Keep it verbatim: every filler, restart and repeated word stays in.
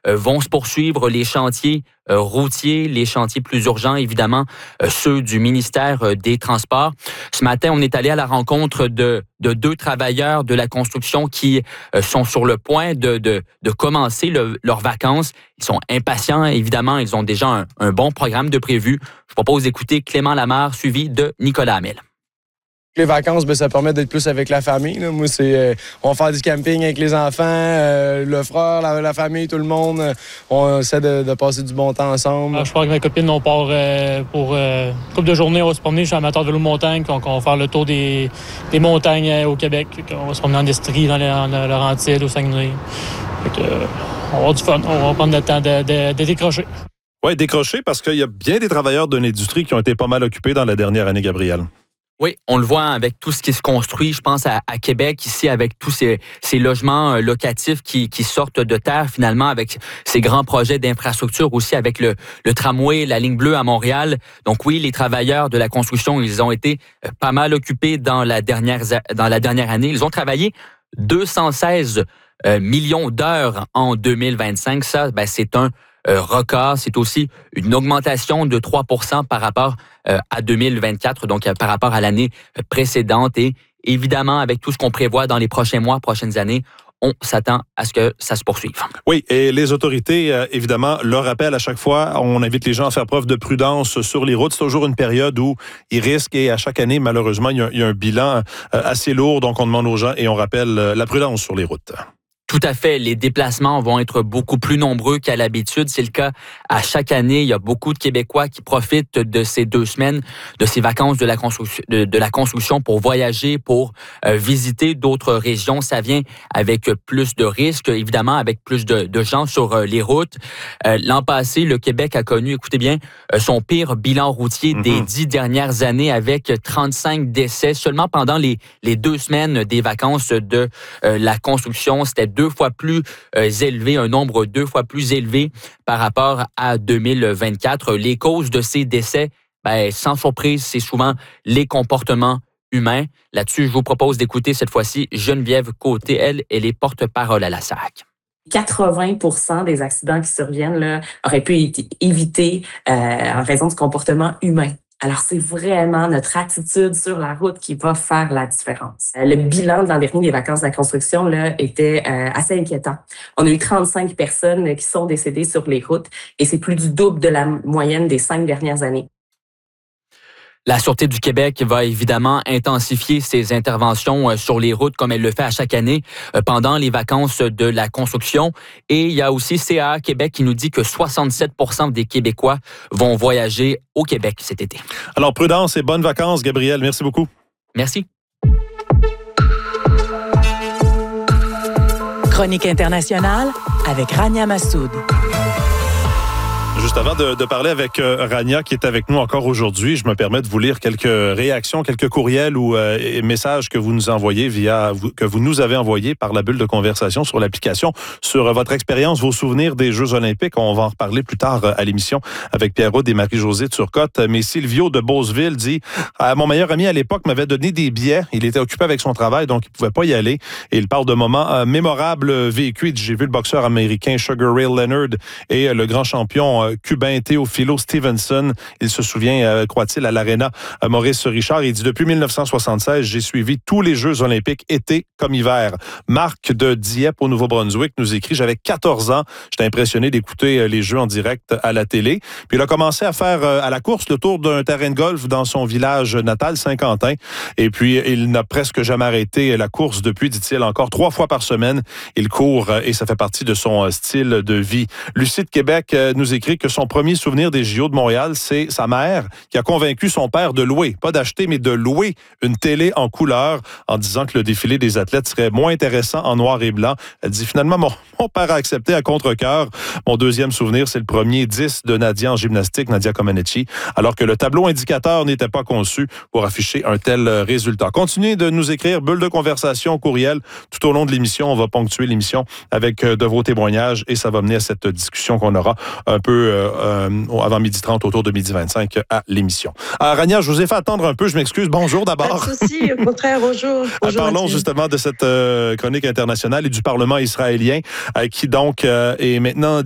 euh, vont se poursuivre. Les chantiers euh, routiers, les chantiers plus urgents, évidemment, euh, ceux du ministère euh, des Transports. Ce matin, on est allé à la rencontre de, de deux travailleurs de la construction qui euh, sont sur le point de, de, de commencer le, leurs vacances. Ils sont impatients, évidemment. Ils ont déjà un, un bon programme de prévu. Je propose d'écouter Clément Lamarre, suivi de Nicolas Hamel. Les vacances, ben, ça permet d'être plus avec la famille. Là. Moi, c'est euh, on va faire du camping avec les enfants, euh, le frère, la, la famille, tout le monde. Euh, on essaie de, de passer du bon temps ensemble. Ah, je pars avec ma copine, on part euh, pour euh, une couple de journées. On va se promener. Je suis amateur de vélo de montagne, donc on va faire le tour des, des montagnes euh, au Québec. On va se promener en Estrie, dans les Laurentides, au Saguenay. Fait que, euh, on va avoir du fun. On va prendre le temps de, de, de décrocher. Oui, décrocher parce qu'il y a bien des travailleurs d'une industrie qui ont été pas mal occupés dans la dernière année, Gabriel. Oui, on le voit avec tout ce qui se construit, je pense à, à Québec, ici, avec tous ces, ces logements euh, locatifs qui, qui sortent de terre, finalement, avec ces grands projets d'infrastructure, aussi avec le, le tramway, la ligne bleue à Montréal. Donc oui, les travailleurs de la construction, ils ont été euh, pas mal occupés dans la dernière, dans la dernière année. Ils ont travaillé deux cent seize euh, millions d'heures en deux mille vingt-cinq. Ça, ben, c'est un Euh, record. C'est aussi une augmentation de trois pour cent par rapport euh, à deux mille vingt-quatre, donc euh, par rapport à l'année précédente. Et évidemment, avec tout ce qu'on prévoit dans les prochains mois, prochaines années, on s'attend à ce que ça se poursuive. Oui, et les autorités, euh, évidemment, le rappellent à chaque fois. On invite les gens à faire preuve de prudence sur les routes. C'est toujours une période où ils risquent et à chaque année, malheureusement, il y a, il y a un bilan euh, assez lourd. Donc, on demande aux gens et on rappelle euh, la prudence sur les routes. Tout à fait. Les déplacements vont être beaucoup plus nombreux qu'à l'habitude. C'est le cas à chaque année. Il y a beaucoup de Québécois qui profitent de ces deux semaines, de ces vacances de la construction, de, de la construction pour voyager, pour euh, visiter d'autres régions. Ça vient avec plus de risques, évidemment, avec plus de, de gens sur euh, les routes. Euh, l'an passé, le Québec a connu, écoutez bien, euh, son pire bilan routier mm-hmm. des dix dernières années avec trente-cinq décès seulement pendant les, les deux semaines des vacances de euh, la construction. C'était deux fois plus euh, élevé, un nombre deux fois plus élevé par rapport à deux mille vingt-quatre. Les causes de ces décès, ben, sans surprise, c'est souvent les comportements humains. Là-dessus, je vous propose d'écouter cette fois-ci Geneviève Côté. Elle, elle est porte-parole à la S A C. quatre-vingts pour cent des accidents qui surviennent là, auraient pu être évités euh, en raison du comportement humain. Alors, c'est vraiment notre attitude sur la route qui va faire la différence. Le bilan de l'an dernier des vacances de la construction là, était euh, assez inquiétant. On a eu trente-cinq personnes qui sont décédées sur les routes et c'est plus du double de la moyenne des cinq dernières années. La Sûreté du Québec va évidemment intensifier ses interventions sur les routes comme elle le fait à chaque année pendant les vacances de la construction. Et il y a aussi C A A Québec qui nous dit que soixante-sept pour cent des Québécois vont voyager au Québec cet été. Alors, prudence et bonnes vacances, Gabriel. Merci beaucoup. Merci. Chronique internationale avec Rania Massoud. Juste avant de, de parler avec euh, Rania, qui est avec nous encore aujourd'hui, je me permets de vous lire quelques réactions, quelques courriels ou euh, messages que vous nous envoyez via, que vous nous avez envoyés par la bulle de conversation sur l'application, sur euh, votre expérience, vos souvenirs des Jeux olympiques. On va en reparler plus tard euh, à l'émission avec Pierre Aude et Marie-Josée Turcotte. Mais Silvio de Beauceville dit ah, « Mon meilleur ami à l'époque m'avait donné des billets. Il était occupé avec son travail, donc il ne pouvait pas y aller. » Et il parle de moments euh, mémorables vécus. J'ai vu le boxeur américain Sugar Ray Leonard et euh, le grand champion euh, cubain Teofilo Stevenson. Il se souvient, euh, croit-il, à l'Arena euh, Maurice Richard. Il dit « Depuis mille neuf cent soixante-seize, j'ai suivi tous les Jeux olympiques, été comme hiver. » Marc de Dieppe au Nouveau-Brunswick nous écrit « J'avais quatorze ans. J'étais impressionné d'écouter euh, les Jeux en direct à la télé. » Puis il a commencé à faire euh, à la course le tour d'un terrain de golf dans son village natal, Saint-Quentin. Et puis, il n'a presque jamais arrêté la course depuis, dit-il, encore trois fois par semaine. Il court euh, et ça fait partie de son euh, style de vie. Lucie de Québec euh, nous écrit que son premier souvenir des J O de Montréal, c'est sa mère qui a convaincu son père de louer, pas d'acheter, mais de louer une télé en couleur en disant que le défilé des athlètes serait moins intéressant en noir et blanc. Elle dit finalement, mon, mon père a accepté à contre-cœur. Mon deuxième souvenir, c'est le premier dix de Nadia en gymnastique, Nadia Comaneci, alors que le tableau indicateur n'était pas conçu pour afficher un tel résultat. Continuez de nous écrire bulle de conversation, courriel. Tout au long de l'émission, on va ponctuer l'émission avec de vos témoignages et ça va mener à cette discussion qu'on aura un peu euh, euh, avant midi trente, autour de midi vingt-cinq à l'émission. Ah, Rania, je vous ai fait attendre un peu, je m'excuse. Bonjour d'abord. Pas de souci, au contraire, bonjour. bonjour Parlons Mathieu. justement de cette euh, chronique internationale et du Parlement israélien euh, qui donc euh, est maintenant